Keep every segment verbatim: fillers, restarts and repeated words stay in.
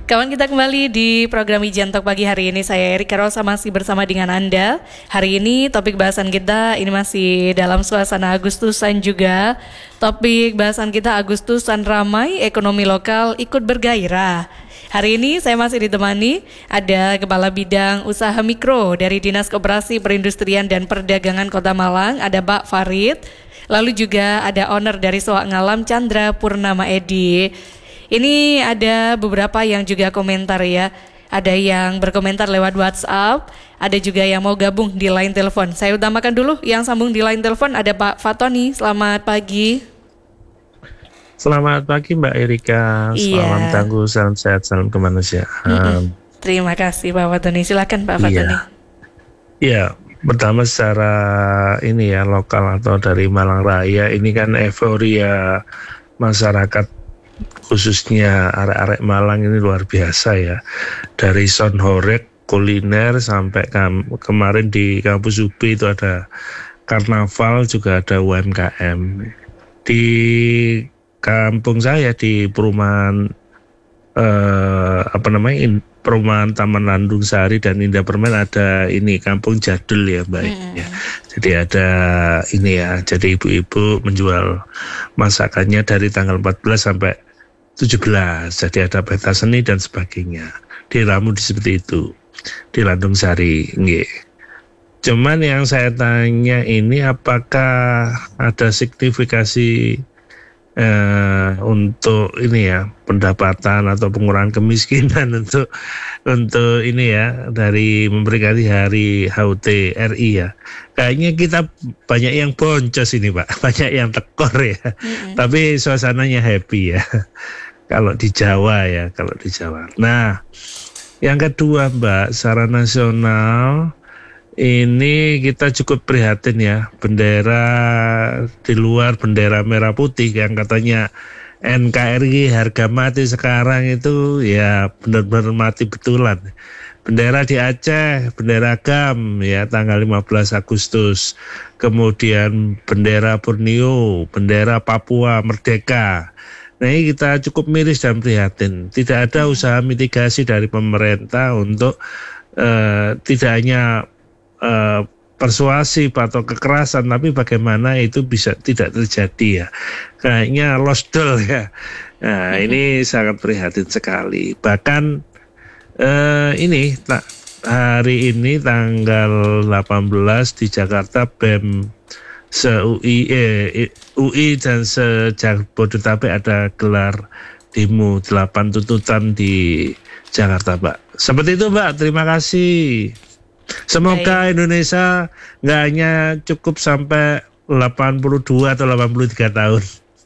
Kawan kita kembali di program Ijan Talk pagi hari ini. Saya Erika Rosa masih bersama dengan Anda. Hari ini topik bahasan kita ini masih dalam suasana Agustusan juga. Topik bahasan kita Agustusan ramai, ekonomi lokal ikut bergairah. Hari ini saya masih ditemani ada Kepala Bidang Usaha Mikro dari Dinas Koperasi Perindustrian dan Perdagangan Kota Malang, ada Pak Farid. Lalu juga ada owner dari Soak Ngalam, Chandra Purnama Edi. Ini ada beberapa yang juga komentar ya. Ada yang berkomentar lewat WhatsApp, ada juga yang mau gabung di line telepon. Saya utamakan dulu yang sambung di line telepon ada Pak Fatoni. Selamat pagi. Selamat pagi Mbak Erika. Iya. Salam tangguh, salam sehat, salam kemanusiaan. Mm-mm. Terima kasih Pak Fatoni. Silakan Pak Fatoni. Iya. Iya, pertama secara ini ya lokal atau dari Malang Raya ini kan euforia masyarakat khususnya arek-arek Malang ini luar biasa ya. Dari sound horeg, kuliner sampai kam- kemarin di kampus U B itu ada karnaval, juga ada U M K M. Di kampung saya di perumahan eh, apa namanya in, perumahan Taman Landung Sari dan Indah Permen ada ini kampung jadul ya Mbak hmm. ya. Jadi ada ini ya, jadi ibu-ibu menjual masakannya dari tanggal empat belas sampai tujuh belas. Jadi ada peta seni dan sebagainya. Diramu seperti itu di Landung Sari nggih. Cuman yang saya tanya ini apakah ada signifikasi eh, untuk ini ya pendapatan atau pengurangan kemiskinan untuk untuk ini ya dari memperingati hari H U T R I ya. Kayaknya kita banyak yang boncos ini Pak, banyak yang tekor ya. Mm-hmm. Tapi suasananya happy ya. Kalau di Jawa ya, kalau di Jawa. Nah, yang kedua Mbak, secara nasional ini kita cukup prihatin ya, bendera di luar bendera merah putih yang katanya N K R I harga mati sekarang itu ya benar-benar mati betulan. Bendera di Aceh, bendera G A M ya tanggal lima belas Agustus. Kemudian bendera Borneo, bendera Papua Merdeka. Nah ini kita cukup miris dan prihatin. Tidak ada usaha mitigasi dari pemerintah untuk uh, tidak hanya uh, persuasif atau kekerasan, tapi bagaimana itu bisa tidak terjadi ya. Kayaknya lost doll ya. Nah ini sangat prihatin sekali. Bahkan Uh, ini tak hari ini tanggal delapan belas di Jakarta B E M se-U I eh, U I dan se-Jabodetabek ada gelar demo delapan tuntutan di Jakarta Mbak. Seperti itu Mbak, terima kasih. Semoga Baik. Indonesia nggak hanya cukup sampai delapan puluh dua atau delapan puluh tiga tahun.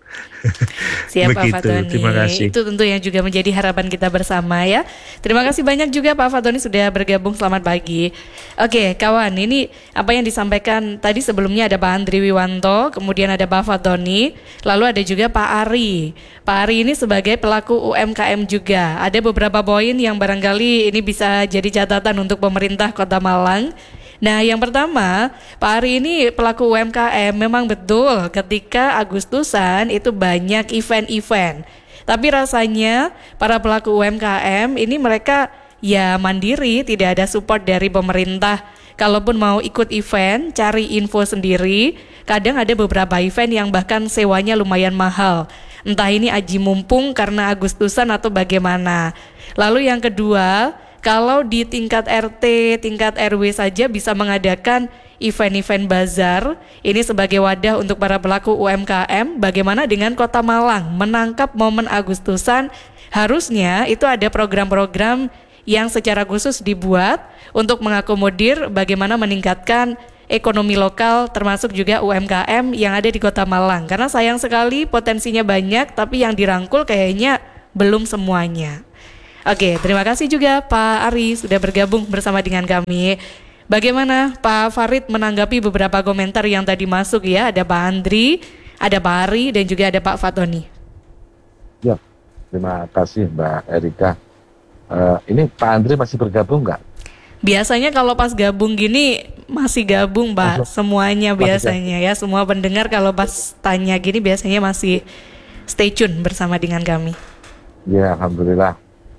Siap Pak Fatoni. Terima kasih. Itu tentu yang juga menjadi harapan kita bersama ya. Terima kasih banyak juga Pak Fatoni sudah bergabung. Selamat pagi. Oke kawan, ini apa yang disampaikan tadi sebelumnya ada Pak Andri Wiwanto, kemudian ada Pak Fatoni, lalu ada juga Pak Ari. Pak Ari ini sebagai pelaku U M K M juga. Ada beberapa poin yang barangkali ini bisa jadi catatan untuk pemerintah Kota Malang. Nah yang pertama, Pak Ari ini pelaku U M K M, memang betul ketika Agustusan itu banyak event-event. Tapi rasanya para pelaku U M K M ini mereka ya mandiri, tidak ada support dari pemerintah. Kalaupun mau ikut event, cari info sendiri. Kadang ada beberapa event yang bahkan sewanya lumayan mahal. Entah ini aji mumpung karena Agustusan atau bagaimana. Lalu yang kedua, kalau di tingkat R T, tingkat R W saja bisa mengadakan event-event bazar, ini sebagai wadah untuk para pelaku U M K M, bagaimana dengan Kota Malang menangkap momen Agustusan? Harusnya itu ada program-program yang secara khusus dibuat untuk mengakomodir bagaimana meningkatkan ekonomi lokal termasuk juga U M K M yang ada di Kota Malang. Karena sayang sekali potensinya banyak, tapi yang dirangkul kayaknya belum semuanya. Oke, terima kasih juga Pak Ari sudah bergabung bersama dengan kami. Bagaimana Pak Farid menanggapi beberapa komentar yang tadi masuk ya? Ada Pak Andri, ada Pak Ari, dan juga ada Pak Fatoni. Ya, terima kasih Mbak Erika. Uh, ini Pak Andri masih bergabung nggak? Biasanya kalau pas gabung gini masih gabung Pak, masuk. Semuanya biasanya ya. Semua pendengar kalau pas tanya gini biasanya masih stay tune bersama dengan kami. Ya, Alhamdulillah.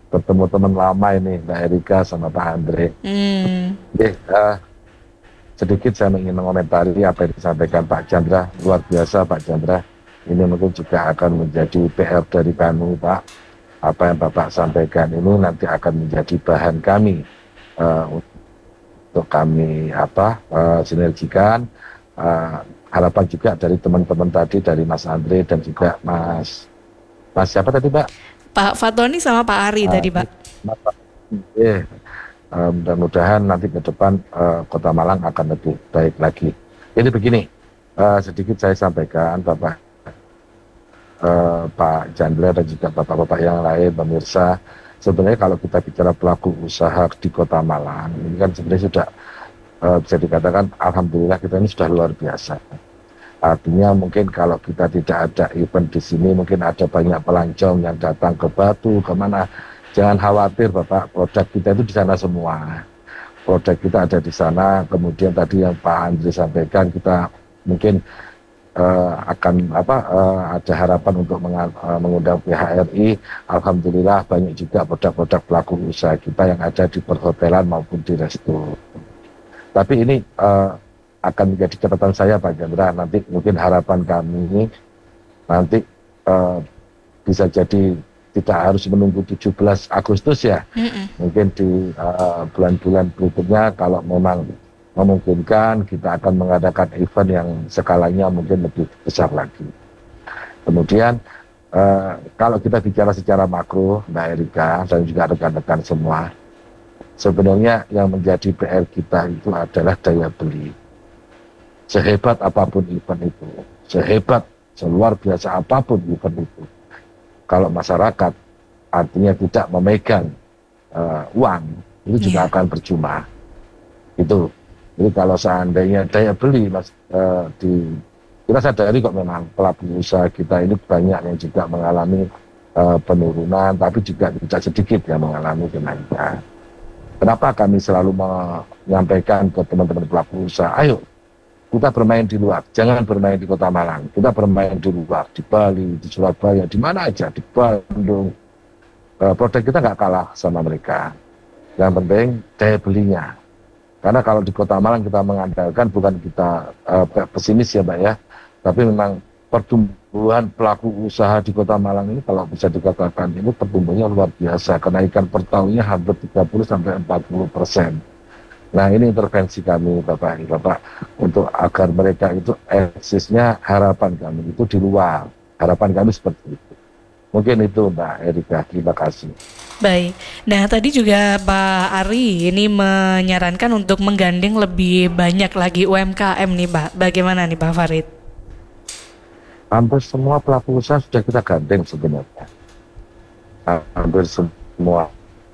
bertemu teman lama ini, Mbak Erika sama Pak Andre. Hmm. Oke, uh, sedikit saya ingin mengomentari apa yang disampaikan Pak Chandra. Luar biasa Pak Chandra. Ini mungkin juga akan menjadi P R dari kami, Pak. Apa yang Bapak sampaikan ini nanti akan menjadi bahan kami uh, untuk kami apa uh, sinergikan. Uh, harapan juga dari teman-teman tadi, dari Mas Andre dan juga Mas Mas siapa tadi, Pak? Pak Fatoni sama Pak Ari uh, tadi, Pak. Eh, uh, mudah-mudahan nanti ke depan uh, Kota Malang akan lebih baik lagi. Jadi begini, uh, sedikit saya sampaikan Bapak, uh, Pak Chandra dan juga Bapak-Bapak yang lain, pemirsa. Sebenarnya kalau kita bicara pelaku usaha di Kota Malang, ini kan sebenarnya sudah uh, bisa dikatakan Alhamdulillah kita ini sudah luar biasa. Artinya mungkin kalau kita tidak ada event di sini, mungkin ada banyak pelancong yang datang ke Batu, kemana. Jangan khawatir Bapak, produk kita itu di sana semua. Produk kita ada di sana. Kemudian tadi yang Pak Andri sampaikan, kita mungkin uh, akan apa uh, ada harapan untuk mengal, uh, mengundang P H R I. Alhamdulillah banyak juga produk-produk pelaku usaha kita yang ada di perhotelan maupun di resto. Tapi ini uh, akan menjadi catatan saya Pak Chandra. Nanti mungkin harapan kami ini nanti uh, bisa jadi tidak harus menunggu tujuh belas Agustus ya. Mm-mm. Mungkin di uh, bulan-bulan berikutnya kalau memang memungkinkan kita akan mengadakan event yang skalanya mungkin lebih besar lagi. Kemudian uh, kalau kita bicara secara makro Mbak Erika dan juga rekan-rekan semua, sebenarnya yang menjadi P R kita itu adalah daya beli. Sehebat apapun event itu, sehebat, seluar biasa apapun event itu, kalau masyarakat artinya tidak memegang uh, uang, itu juga yeah. akan percuma. Itu. Jadi kalau seandainya daya beli, mas, uh, di kita sadari kok memang pelaku usaha kita ini banyak yang juga mengalami uh, penurunan, tapi juga tidak sedikit yang mengalami kenaikan. Kenapa kami selalu menyampaikan ke teman-teman pelaku usaha, ayo kita bermain di luar, jangan bermain di Kota Malang. Kita bermain di luar, di Bali, di Surabaya, di mana aja, di Bandung. Uh, produk kita nggak kalah sama mereka. Yang penting daya belinya. Karena kalau di Kota Malang kita mengandalkan, bukan kita uh, pesimis ya Mbak ya, tapi memang pertumbuhan pelaku usaha di Kota Malang ini kalau bisa dikatakan ini pertumbuhannya luar biasa. Kenaikan per tahunnya hampir tiga puluh sampai empat puluh persen. Nah ini intervensi kami Bapak Bapak untuk agar mereka itu eksisnya, harapan kami itu di luar. Harapan kami seperti itu. Mungkin itu Mbak Erika, terima kasih. Baik, nah tadi juga Pak Ari ini menyarankan untuk menggandeng lebih banyak lagi U M K M nih Pak. Bagaimana nih Pak Farid? Hampir semua pelaku usaha sudah kita gandeng sebenarnya. Hampir semua.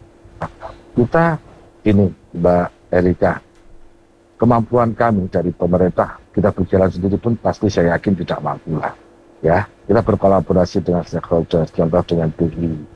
Kita ini Mbak Erika, kemampuan kami dari pemerintah, kita berjalan sendiri pun pasti saya yakin tidak mampu lah. Ya, kita berkolaborasi dengan stakeholder, contoh dengan B I,